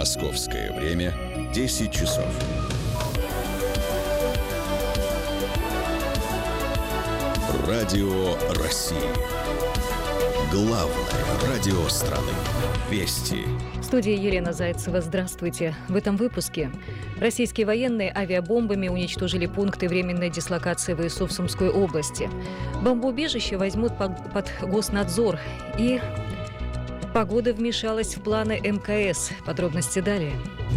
Московское время 10 часов. Радио России. Главное радио страны. Вести. В студии Елена Зайцева. Здравствуйте. В этом выпуске. Российские военные авиабомбами уничтожили пункты временной дислокации ВСУ в Сумской области. Бомбоубежище возьмут под госнадзор. И погода вмешалась в планы МКС. Подробности далее.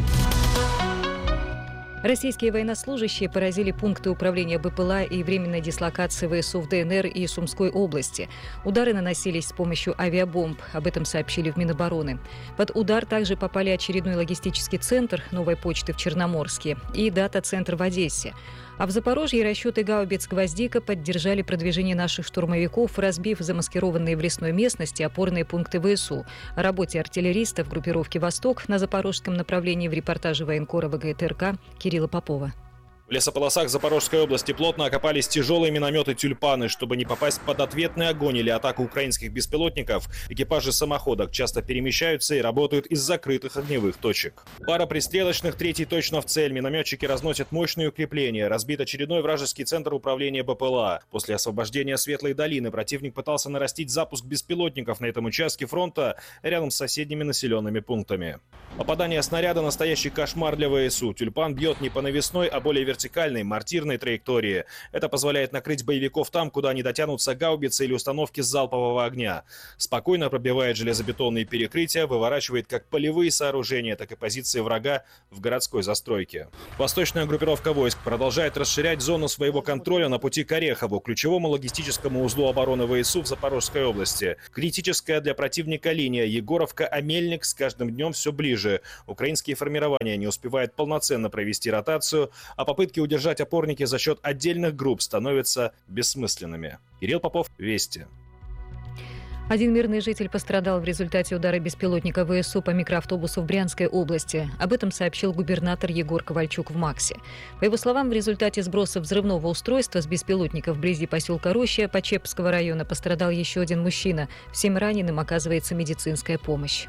Российские военнослужащие поразили пункты управления БПЛА и временной дислокации ВСУ в ДНР и Сумской области. Удары наносились с помощью авиабомб. Об этом сообщили в Минобороны. Под удар также попали очередной логистический центр новой почты в Черноморске и дата-центр в Одессе. А в Запорожье расчеты гаубиц «Гвоздика» поддержали продвижение наших штурмовиков, разбив замаскированные в лесной местности опорные пункты ВСУ. О работе артиллеристов группировки «Восток» на запорожском направлении в репортаже военкора ВГТРК Кирилла Попова. В лесополосах Запорожской области плотно окопались тяжелые минометы «Тюльпаны». Чтобы не попасть под ответный огонь или атаку украинских беспилотников, экипажи самоходок часто перемещаются и работают из закрытых огневых точек. Пара пристрелочных, третий точно в цель. Минометчики разносят мощные укрепления. Разбит очередной вражеский центр управления БПЛА. После освобождения Светлой долины противник пытался нарастить запуск беспилотников на этом участке фронта рядом с соседними населенными пунктами. Попадание снаряда – настоящий кошмар для ВСУ. «Тюльпан» бьет не по навесной, а более вертикальной, мортирной траектории. Это позволяет накрыть боевиков там, куда не дотянутся гаубицы или установки залпового огня. Спокойно пробивает железобетонные перекрытия, выворачивает как полевые сооружения, так и позиции врага в городской застройке. Восточная группировка войск продолжает расширять зону своего контроля на пути к Орехову, ключевому логистическому узлу обороны ВСУ в Запорожской области. Критическая для противника линия Егоровка-Амельник с каждым днем все ближе. Украинские формирования не успевают полноценно провести ротацию, а попытки удержать опорники за счет отдельных групп становятся бессмысленными. Кирилл Попов, Вести. Один мирный житель пострадал в результате удара беспилотника ВСУ по микроавтобусу в Брянской области. Об этом сообщил губернатор Егор Ковальчук в МАКСе. По его словам, в результате сброса взрывного устройства с беспилотника вблизи поселка Роща Почепского района пострадал еще один мужчина. Всем раненым оказывается медицинская помощь.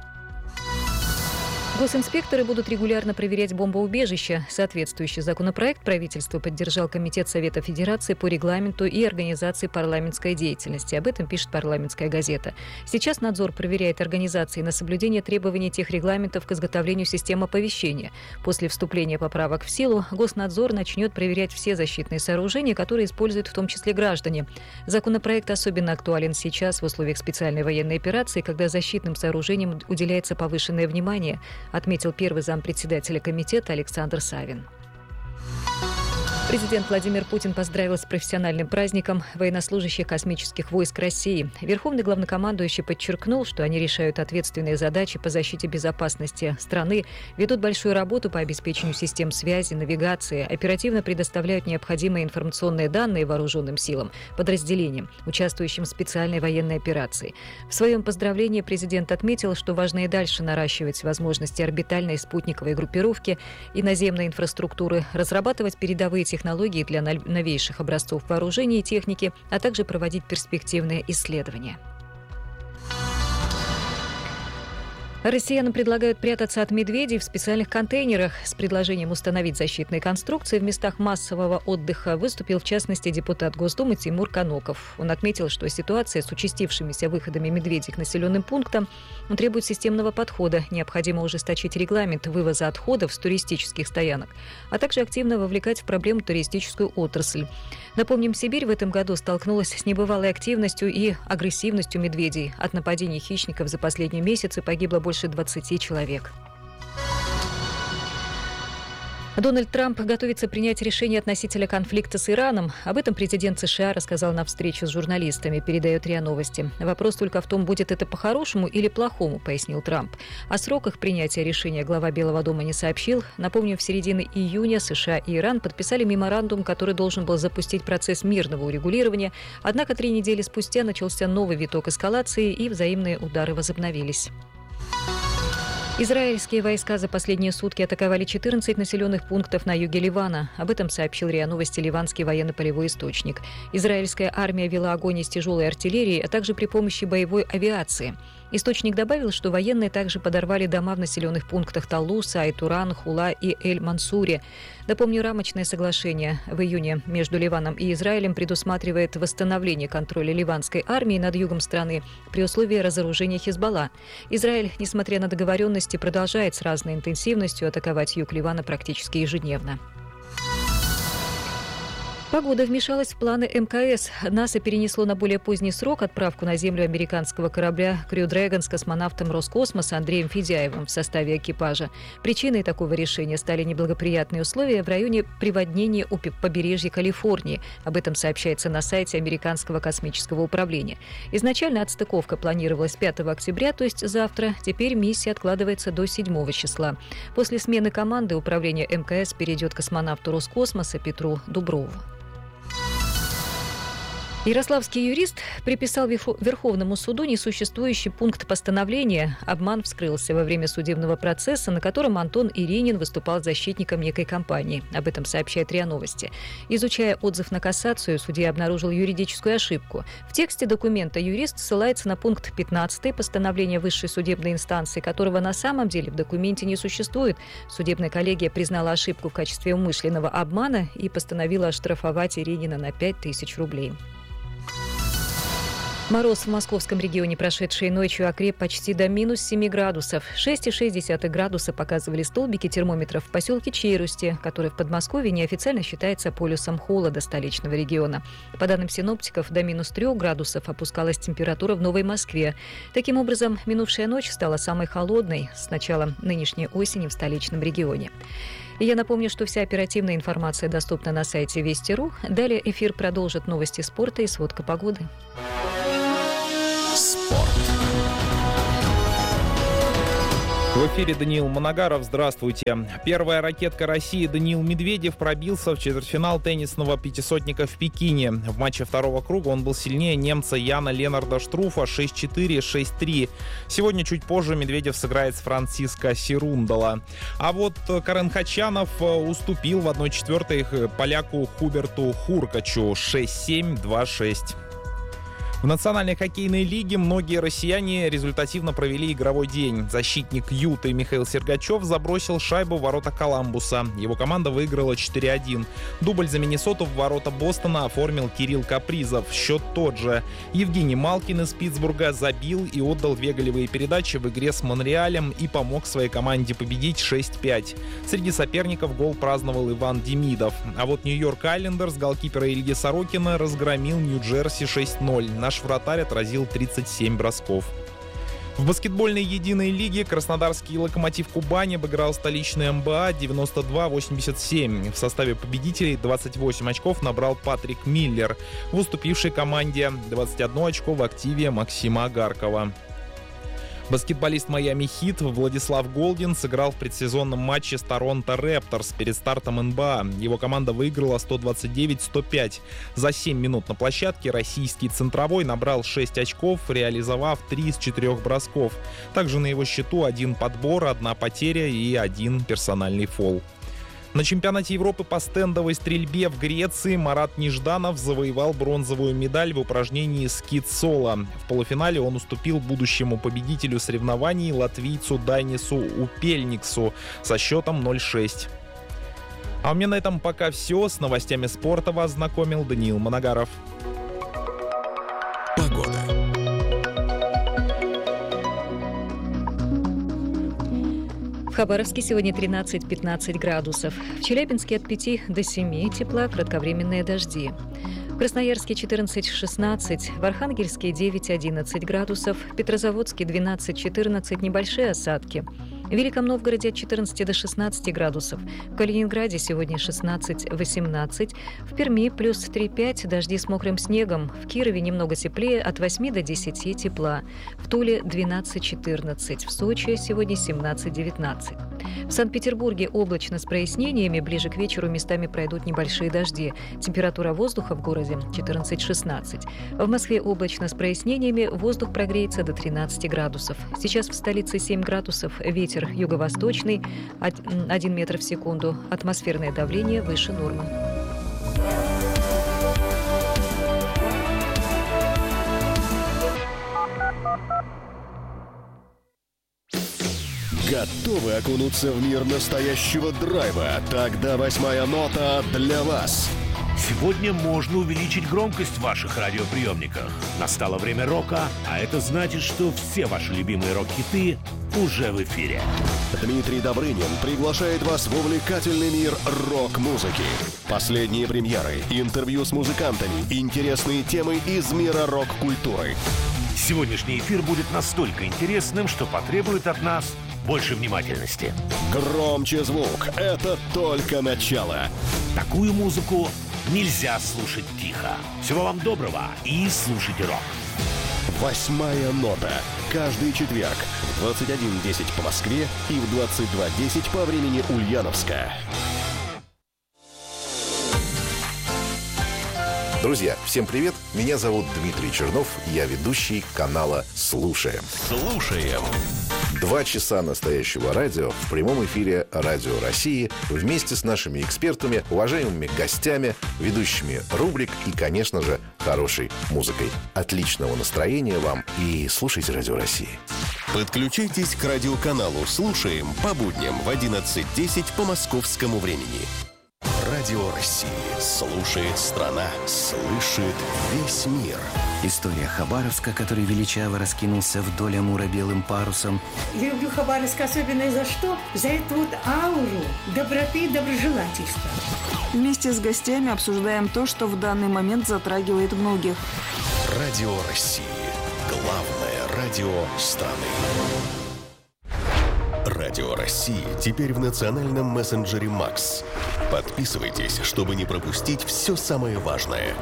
Госинспекторы будут регулярно проверять бомбоубежища. Соответствующий законопроект правительство поддержал Комитет Совета Федерации по регламенту и организации парламентской деятельности. Об этом пишет «Парламентская газета». Сейчас надзор проверяет организации на соблюдение требований тех регламентов к изготовлению систем оповещения. После вступления поправок в силу Госнадзор начнет проверять все защитные сооружения, которые используют в том числе граждане. Законопроект особенно актуален сейчас в условиях специальной военной операции, когда защитным сооружениям уделяется повышенное внимание, отметил первый зампредседателя комитета Александр Савин. Президент Владимир Путин поздравил с профессиональным праздником военнослужащих космических войск России. Верховный главнокомандующий подчеркнул, что они решают ответственные задачи по защите безопасности страны, ведут большую работу по обеспечению систем связи, навигации, оперативно предоставляют необходимые информационные данные вооруженным силам, подразделениям, участвующим в специальной военной операции. В своем поздравлении президент отметил, что важно и дальше наращивать возможности орбитальной спутниковой группировки и наземной инфраструктуры, разрабатывать передовые технологии для новейших образцов вооружений и техники, а также проводить перспективные исследования. Россиянам предлагают прятаться от медведей в специальных контейнерах. С предложением установить защитные конструкции в местах массового отдыха выступил, в частности, депутат Госдумы Тимур Коноков. Он отметил, что ситуация с участившимися выходами медведей к населенным пунктам требует системного подхода. Необходимо ужесточить регламент вывоза отходов с туристических стоянок, а также активно вовлекать в проблему туристическую отрасль. Напомним, Сибирь в этом году столкнулась с небывалой активностью и агрессивностью медведей. От нападений хищников за последние месяцы погибло больше 20 человек. Дональд Трамп готовится принять решение относительно конфликта с Ираном. Об этом президент США рассказал на встрече с журналистами, передает РИА Новости. Вопрос только в том, будет это по-хорошему или плохому, пояснил Трамп. О сроках принятия решения глава Белого дома не сообщил. Напомню, в середине июня США и Иран подписали меморандум, который должен был запустить процесс мирного урегулирования. Однако 3 недели спустя начался новый виток эскалации, и взаимные удары возобновились. Израильские войска за последние сутки атаковали 14 населенных пунктов на юге Ливана. Об этом сообщил РИА Новости ливанский военно-полевой источник. Израильская армия вела огонь из тяжелой артиллерии, а также при помощи боевой авиации. Источник добавил, что военные также подорвали дома в населенных пунктах Талуса, Айтуран, Хула и Эль-Мансуре. Напомню, рамочное соглашение в июне между Ливаном и Израилем предусматривает восстановление контроля ливанской армии над югом страны при условии разоружения Хизбалла. Израиль, несмотря на договоренности, продолжает с разной интенсивностью атаковать юг Ливана практически ежедневно. Погода вмешалась в планы МКС. НАСА перенесло на более поздний срок отправку на Землю американского корабля Crew Dragon с космонавтом Роскосмоса Андреем Федяевым в составе экипажа. Причиной такого решения стали неблагоприятные условия в районе приводнения у побережья Калифорнии. Об этом сообщается на сайте Американского космического управления. Изначально отстыковка планировалась 5 октября, то есть завтра. Теперь миссия откладывается до 7 числа. После смены команды управление МКС перейдет к космонавту Роскосмоса Петру Дуброву. Ярославский юрист приписал Верховному суду несуществующий пункт постановления. Обман вскрылся во время судебного процесса, на котором Антон Иринин выступал защитником некой компании. Об этом сообщает РИА Новости. Изучая отзыв на кассацию, судья обнаружил юридическую ошибку. В тексте документа юрист ссылается на пункт 15 постановления высшей судебной инстанции, которого на самом деле в документе не существует. Судебная коллегия признала ошибку в качестве умышленного обмана и постановила оштрафовать Иринина на 5000 рублей. Мороз в московском регионе, прошедшей ночью, окреп почти до минус 7 градусов. 6,6 градуса показывали столбики термометров в поселке Чейрусти, который в Подмосковье неофициально считается полюсом холода столичного региона. По данным синоптиков, до минус 3 градусов опускалась температура в Новой Москве. Таким образом, минувшая ночь стала самой холодной с начала нынешней осени в столичном регионе. И я напомню, что вся оперативная информация доступна на сайте Вести.ру. Далее эфир продолжит новости спорта и сводка погоды. Спорт. В эфире Даниил Моногаров. Здравствуйте. Первая ракетка России Даниил Медведев пробился в четвертьфинал теннисного пятисотника в Пекине. В матче второго круга он был сильнее немца Яна Ленарда Штруфа 6-4, 6-3. Сегодня чуть позже Медведев сыграет с Франциско Серундала. А вот Карен Хачанов уступил в 1/4 поляку Хуберту Хуркачу 6-7, 2-6. В Национальной хоккейной лиге многие россияне результативно провели игровой день. Защитник Юты Михаил Сергачев забросил шайбу в ворота Коламбуса. Его команда выиграла 4-1. Дубль за Миннесоту в ворота Бостона оформил Кирилл Капризов. Счет тот же. Евгений Малкин из Питтсбурга забил и отдал 2 голевые передачи в игре с Монреалем и помог своей команде победить 6-5. Среди соперников гол праздновал Иван Демидов. А вот Нью-Йорк Айлендерс голкипера Ильи Сорокина разгромил Нью-Джерси 6-0. Наш вратарь отразил 37 бросков. В баскетбольной единой лиге краснодарский «Локомотив Кубани» обыграл столичный МБА 92-87. В составе победителей 28 очков набрал Патрик Миллер. В уступившей команде 21 очко в активе Максима Агаркова. Баскетболист Майами Хит Владислав Голдин сыграл в предсезонном матче с Торонто Рэпторс перед стартом НБА. Его команда выиграла 129-105. За 7 минут на площадке российский центровой набрал 6 очков, реализовав 3 из 4 бросков. Также на его счету 1 подбор, 1 потеря и 1 персональный фол. На чемпионате Европы по стендовой стрельбе в Греции Марат Нежданов завоевал бронзовую медаль в упражнении скит-соло. В полуфинале он уступил будущему победителю соревнований латвийцу Дайнису Упельниксу со счетом 0-6. А у меня на этом пока все. С новостями спорта вас знакомил Даниил Моногаров. Погода. В Хабаровске сегодня 13-15 градусов. В Челябинске от 5 до 7 тепла, кратковременные дожди. В Красноярске 14-16, в Архангельске 9-11 градусов, в Петрозаводске 12-14, небольшие осадки. В Великом Новгороде от 14 до 16 градусов. В Калининграде сегодня 16-18. В Перми плюс 3-5, дожди с мокрым снегом. В Кирове немного теплее, от 8 до 10 тепла. В Туле 12-14. В Сочи сегодня 17-19. В Санкт-Петербурге облачно с прояснениями. Ближе к вечеру местами пройдут небольшие дожди. Температура воздуха в городе 14-16. В Москве облачно с прояснениями. Воздух прогреется до 13 градусов. Сейчас в столице 7 градусов. Ветер юго-восточный 1 метр в секунду. Атмосферное давление выше нормы. Готовы окунуться в мир настоящего драйва? Тогда 8-я нота для вас. Сегодня можно увеличить громкость в ваших радиоприемниках. Настало время рока, а это значит, что все ваши любимые рок-хиты уже в эфире. Дмитрий Добрынин приглашает вас в увлекательный мир рок-музыки. Последние премьеры, интервью с музыкантами, интересные темы из мира рок-культуры. Сегодняшний эфир будет настолько интересным, что потребует от нас больше внимательности. Громче звук. Это только начало. Такую музыку нельзя слушать тихо. Всего вам доброго и слушайте рок. 8-я нота. Каждый четверг в 21:10 по Москве и в 22:10 по времени Ульяновска. Друзья, всем привет! Меня зовут Дмитрий Чернов, я ведущий канала «Слушаем». Слушаем. 2 часа настоящего радио в прямом эфире Радио России вместе с нашими экспертами, уважаемыми гостями, ведущими рубрик и, конечно же, хорошей музыкой. Отличного настроения вам и слушайте Радио России. Подключайтесь к радиоканалу «Слушаем» по будням в 11:10 по московскому времени. Радио России. Слушает страна. Слышит весь мир. История Хабаровска, который величаво раскинулся вдоль Амура белым парусом. Люблю Хабаровск особенно за что? За эту вот ауру доброты и доброжелательства. Вместе с гостями обсуждаем то, что в данный момент затрагивает многих. Радио России. Главное радио страны. Радио России теперь в национальном мессенджере Макс. Подписывайтесь, чтобы не пропустить все самое важное.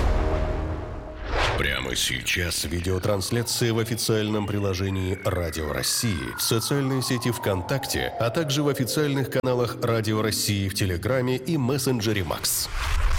Прямо сейчас видеотрансляция в официальном приложении Радио России, в социальной сети ВКонтакте, а также в официальных каналах Радио России в Телеграме и мессенджере Макс.